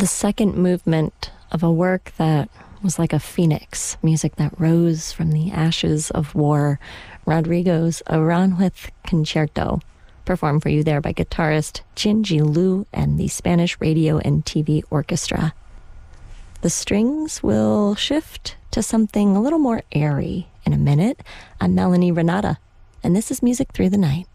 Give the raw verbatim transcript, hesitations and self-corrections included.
the second movement of a work that was like a phoenix, music that rose from the ashes of war, Rodrigo's Aranjuez Concerto, performed for you there by guitarist Jinji Liu and the Spanish Radio and T V Orchestra. The strings will shift to something a little more airy in a minute. I'm Melanie Renata, and this is Music Through the Night.